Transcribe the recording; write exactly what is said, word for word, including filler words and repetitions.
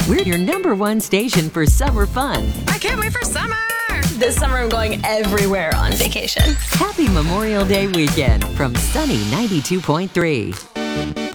We're your number one station for summer fun. I can't wait for summer! This summer I'm going everywhere on vacation. Happy Memorial Day weekend from Sunny ninety-two point three.